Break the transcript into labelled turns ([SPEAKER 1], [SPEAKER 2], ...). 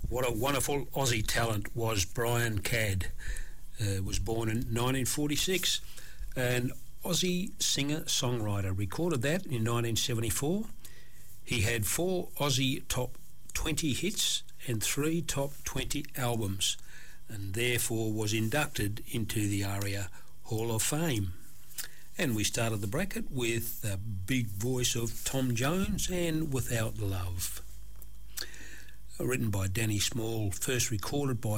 [SPEAKER 1] What a wonderful Aussie talent was Brian Cadd. Was born in 1946, an Aussie singer-songwriter. Recorded that in 1974. He had 4 Aussie top 20 hits and 3 top 20 albums, and therefore was inducted into the ARIA Hall of Fame. And we started the bracket with the big voice of Tom Jones and Without Love. Written by Danny Small, first recorded by